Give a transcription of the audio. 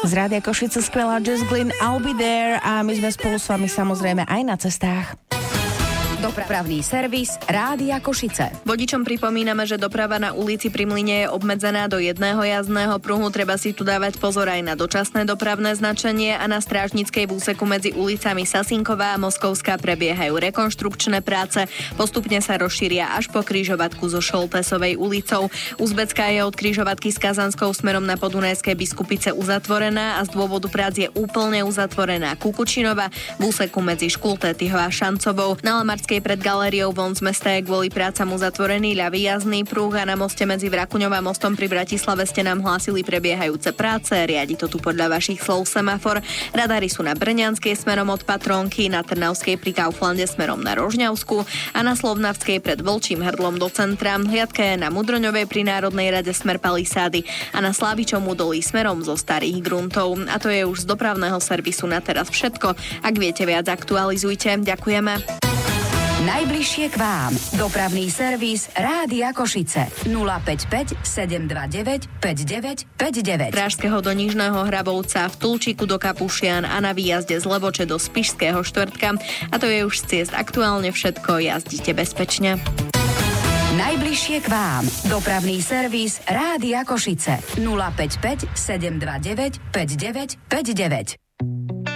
Z Rádia Košice skvelá Jess Glynn, I'll be there a my sme spolu s vami samozrejme aj na cestách. Dopravný servis Rádia Košice. Vodičom pripomíname, že doprava na ulici pri Mlyne je obmedzená do jedného jazdného pruhu. Treba si tu dávať pozor aj na dočasné dopravné značenie a na strážnickej úseku medzi ulicami Sasinková a Moskovská prebiehajú rekonštrukčné práce. Postupne sa rozšíria až po križovatku so Šoltesovej ulicou. Uzbecká je od križovatky s Kazanskou smerom na Podunajské Biskupice uzatvorená a z dôvodu prác je úplne uzatvorená Kukučinova v úseku medzi Škultétyho a Šancovou. Na Lamarskej pred galériou von z mesta je kvôli prácam uzatvorený ľavý jazdný pruh a na moste medzi Vrakuňou a mostom pri Bratislave ste nám hlásili prebiehajúce práce. Riadi to tu podľa vašich slov semafor. Radary sú na Brňanskej smerom od Patrónky, na Trnavskej pri Kauflande smerom na Rožňavsku a na Slovnavskej pred Vlčím hrdlom do centra. Hliadka je na Mudroňovej pri Národnej rade smer Palisády a na Slavičom údolí smerom zo Starých gruntov. A to je už z dopravného servisu na teraz všetko. Ak viete viac, aktualizujte. Ďakujeme. Najbližšie k vám. Dopravný servis Rádia Košice. 055 729 5959. Pražského do Nižného Hrabovca, v Tulčíku do Kapušian a na výjazde z Levoče do Spišského štvrtka. A to je už z ciest aktuálne všetko. Jazdite bezpečne. Najbližšie k vám. Dopravný servis Rádia Košice. 055 729 5959.